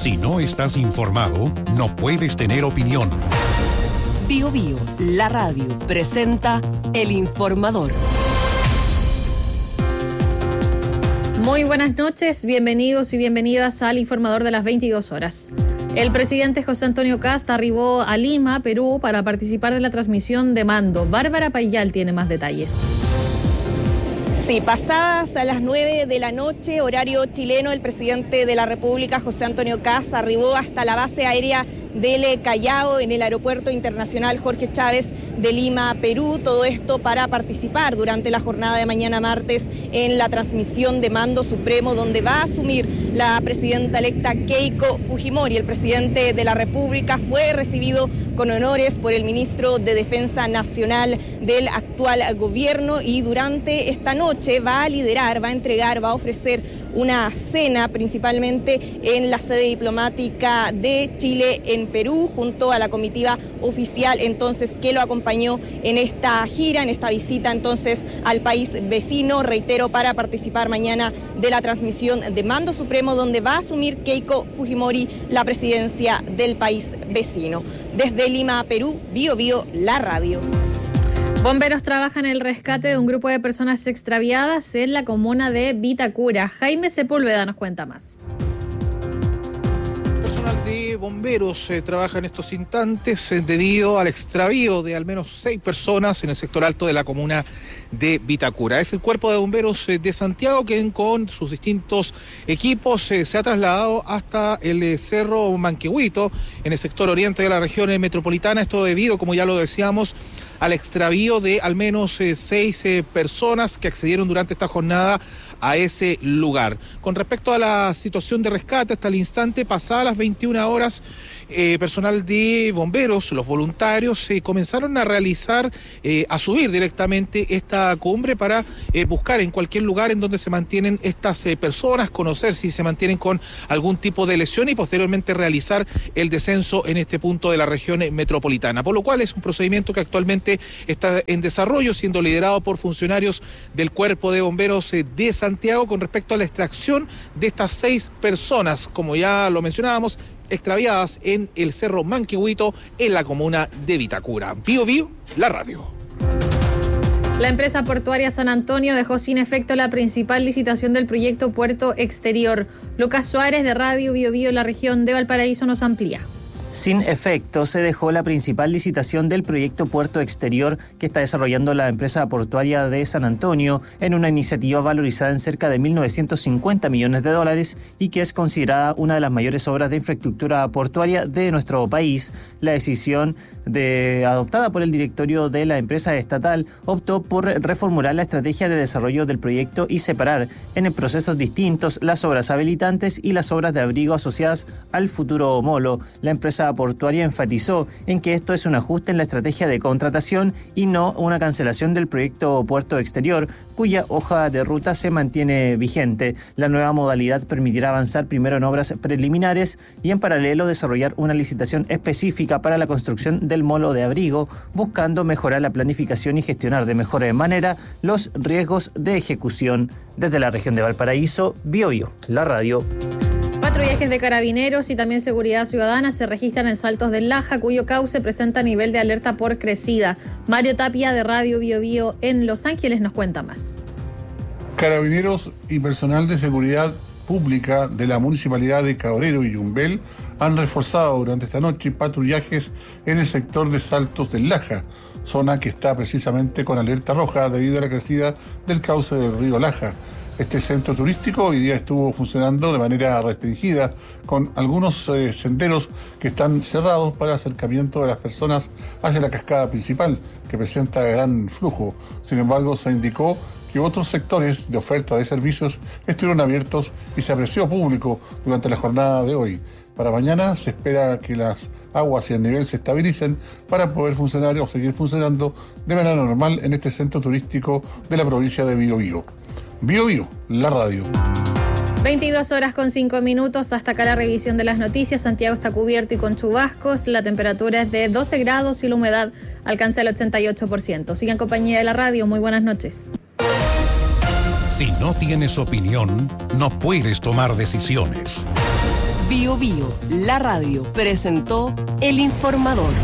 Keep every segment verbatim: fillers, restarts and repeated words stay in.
Si no estás informado, no puedes tener opinión. Bio Bio, la radio, presenta El Informador. Muy buenas noches, bienvenidos y bienvenidas al Informador de las veintidós horas. El presidente José Antonio Kast arribó a Lima, Perú, para participar de la transmisión de mando. Bárbara Payal tiene más detalles. Sí, pasadas a las nueve de la noche, horario chileno, el presidente de la República, José Antonio Kast, arribó hasta la base aérea del Callao en el Aeropuerto Internacional Jorge Chávez de Lima, Perú. Todo esto para participar durante la jornada de mañana martes en la transmisión de mando supremo, donde va a asumir la presidenta electa Keiko Fujimori. El presidente de la República fue recibido con honores por el ministro de Defensa Nacional del actual gobierno y durante esta noche va a liderar, va a entregar, va a ofrecer una cena principalmente en la sede diplomática de Chile en Perú, junto a la comitiva oficial entonces que lo acompañó en esta gira, en esta visita entonces al país vecino, reitero, para participar mañana de la transmisión de mando supremo, donde va a asumir Keiko Fujimori la presidencia del país vecino. Desde Lima, Perú, Bio Bio, la radio. Bomberos trabajan en el rescate de un grupo de personas extraviadas en la comuna de Vitacura. Jaime Sepúlveda nos cuenta más. Personal de bomberos eh, trabaja en estos instantes eh, debido al extravío de al menos seis personas en el sector alto de la comuna de Vitacura. Es el cuerpo de bomberos eh, de Santiago quien con sus distintos equipos eh, se ha trasladado hasta el eh, Cerro Manquehuito en el sector oriente de la región eh, metropolitana. Esto debido, como ya lo decíamos, al extravío de al menos eh, seis eh, personas que accedieron durante esta jornada a ese lugar. Con respecto a la situación de rescate, hasta el instante, pasadas las veintiuna horas, eh, personal de bomberos, los voluntarios, eh, comenzaron a realizar, eh, a subir directamente esta cumbre para eh, buscar en cualquier lugar en donde se mantienen estas eh, personas, conocer si se mantienen con algún tipo de lesión y posteriormente realizar el descenso en este punto de la región eh, metropolitana. Por lo cual es un procedimiento que actualmente está en desarrollo, siendo liderado por funcionarios del Cuerpo de Bomberos eh, de Santiago. Santiago con respecto a la extracción de estas seis personas, como ya lo mencionábamos, extraviadas en el Cerro Manquehuito, en la comuna de Vitacura. Bio Bio, la radio. La empresa portuaria San Antonio dejó sin efecto la principal licitación del proyecto Puerto Exterior. Lucas Suárez de Radio Bio Bio, la región de Valparaíso, nos amplía. Sin efecto, se dejó la principal licitación del proyecto Puerto Exterior que está desarrollando la empresa portuaria de San Antonio en una iniciativa valorizada en cerca de mil novecientos cincuenta millones de dólares y que es considerada una de las mayores obras de infraestructura portuaria de nuestro país. La decisión de, adoptada por el directorio de la empresa estatal optó por reformular la estrategia de desarrollo del proyecto y separar en procesos distintos las obras habilitantes y las obras de abrigo asociadas al futuro molo. La empresa portuaria enfatizó en que esto es un ajuste en la estrategia de contratación y no una cancelación del proyecto Puerto Exterior, cuya hoja de ruta se mantiene vigente. La nueva modalidad permitirá avanzar primero en obras preliminares y en paralelo desarrollar una licitación específica para la construcción del molo de abrigo, buscando mejorar la planificación y gestionar de mejor manera los riesgos de ejecución. Desde la región de Valparaíso, Bio Bio, la radio. Patrullajes de carabineros y también seguridad ciudadana se registran en Saltos del Laja, cuyo cauce presenta nivel de alerta por crecida. Mario Tapia de Radio Bio Bio en Los Ángeles nos cuenta más. Carabineros y personal de seguridad pública de la municipalidad de Cabrero y Yumbel han reforzado durante esta noche patrullajes en el sector de Saltos del Laja, zona que está precisamente con alerta roja debido a la crecida del cauce del río Laja. Este centro turístico hoy día estuvo funcionando de manera restringida, con algunos eh, senderos que están cerrados para acercamiento de las personas hacia la cascada principal, que presenta gran flujo. Sin embargo, se indicó que otros sectores de oferta de servicios estuvieron abiertos y se apreció público durante la jornada de hoy. Para mañana se espera que las aguas y el nivel se estabilicen para poder funcionar o seguir funcionando de manera normal en este centro turístico de la provincia de Biobío. Bio Bio, la radio. veintidós horas con cinco minutos, hasta acá la revisión de las noticias. Santiago está cubierto y con chubascos, la temperatura es de doce grados y la humedad alcanza el ochenta y ocho por ciento. Sigan en compañía de la radio, muy buenas noches. Si no tienes opinión, no puedes tomar decisiones. Bio Bio, la radio, presentó El Informador.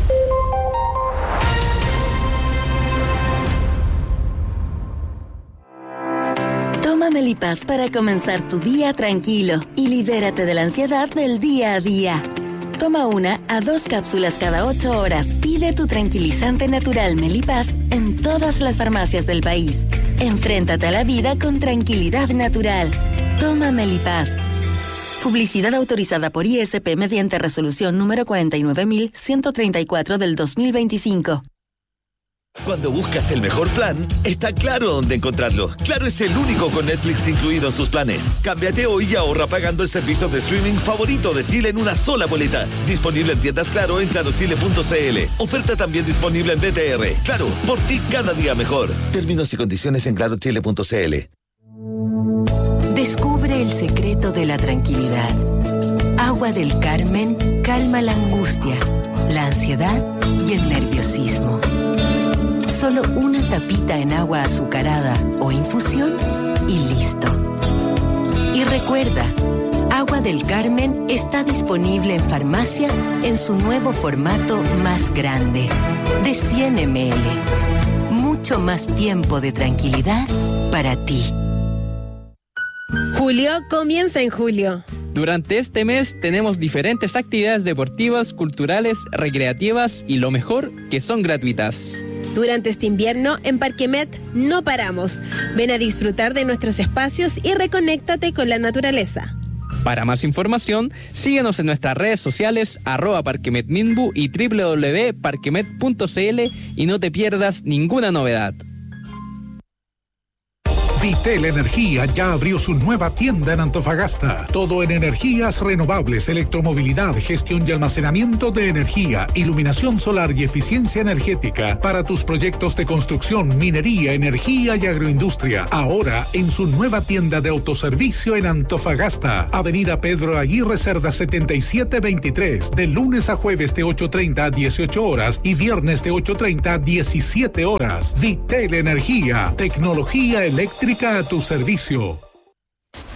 Toma Melipaz para comenzar tu día tranquilo y libérate de la ansiedad del día a día. Toma una a dos cápsulas cada ocho horas. Pide tu tranquilizante natural Melipaz en todas las farmacias del país. Enfréntate a la vida con tranquilidad natural. Toma Melipaz. Publicidad autorizada por I S P mediante resolución número cuarenta y nueve mil ciento treinta y cuatro del dos mil veinticinco. Cuando buscas el mejor plan, está claro dónde encontrarlo. Claro es el único con Netflix incluido en sus planes. Cámbiate hoy y ahorra pagando el servicio de streaming favorito de Chile en una sola boleta. Disponible en tiendas Claro en claro chile punto c l. Oferta también disponible en B T R. Claro, por ti cada día mejor. Términos y condiciones en claro chile punto c l. Descubre el secreto de la tranquilidad. Agua del Carmen calma la angustia, la ansiedad y el nerviosismo. Solo una tapita en agua azucarada o infusión y listo. Y recuerda, Agua del Carmen está disponible en farmacias en su nuevo formato más grande, de cien mililitros. Mucho más tiempo de tranquilidad para ti. Julio comienza en julio. Durante este mes tenemos diferentes actividades deportivas, culturales, recreativas y lo mejor, que son gratuitas. Durante este invierno, en Parquemet no paramos. Ven a disfrutar de nuestros espacios y reconéctate con la naturaleza. Para más información, síguenos en nuestras redes sociales, arroba parquemetminbu y doble u doble u doble u punto parquemet punto c l y no te pierdas ninguna novedad. Vitel Energía ya abrió su nueva tienda en Antofagasta. Todo en energías renovables, electromovilidad, gestión y almacenamiento de energía, iluminación solar y eficiencia energética para tus proyectos de construcción, minería, energía y agroindustria. Ahora en su nueva tienda de autoservicio en Antofagasta. Avenida Pedro Aguirre Cerda setenta y siete veintitrés. De lunes a jueves de ocho treinta a dieciocho horas y viernes de ocho treinta a diecisiete horas. Vitel Energía. Tecnología eléctrica a tu servicio.